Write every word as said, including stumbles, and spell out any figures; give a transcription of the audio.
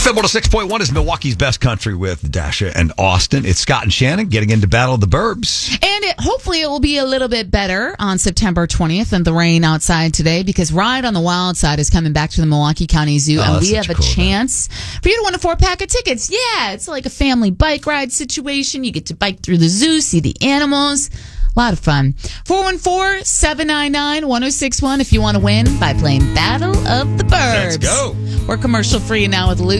F M one oh six point one is Milwaukee's best country with Dasha and Austin. It's Scott and Shannon getting into Battle of the Burbs. And it, hopefully it will be a little bit better on September twentieth than the rain outside today, because Ride on the Wild Side is coming back to the Milwaukee County Zoo, Oh, and that's we have such a a cool chance for you to win a four-pack of tickets. Yeah, it's like a family bike ride situation. You get to bike through the zoo, see the animals. A lot of fun. four one four, seven nine nine, one oh six one if you want to win by playing Battle of the Burbs. Let's go. We're commercial free now with Luke.